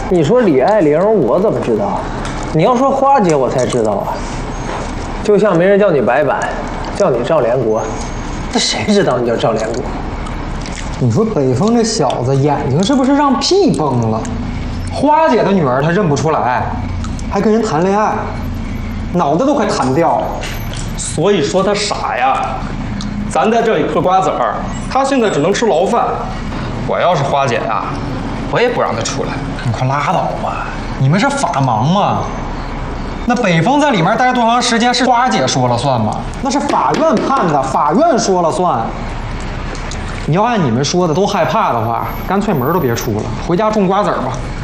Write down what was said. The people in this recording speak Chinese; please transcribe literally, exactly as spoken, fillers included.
你说李爱玲，我怎么知道？你要说花姐，我才知道啊。就像没人叫你白板，叫你赵连国，那谁知道你叫赵连国？ 你说北风这小子眼睛是不是让屁崩了？花姐的女儿他认不出来，还跟人谈恋爱，脑袋都快弹掉了。 所以说他傻呀。咱在这里嗑瓜子儿，他现在只能吃牢饭。我要是花姐呀，我也不让他出来。 你快拉倒吧！你们是法盲吗？那北风在里面待多长时间是花姐说了算吗？那是法院判的，法院说了算。你要按你们说的都害怕的话，干脆门都别出了，回家种瓜子儿吧。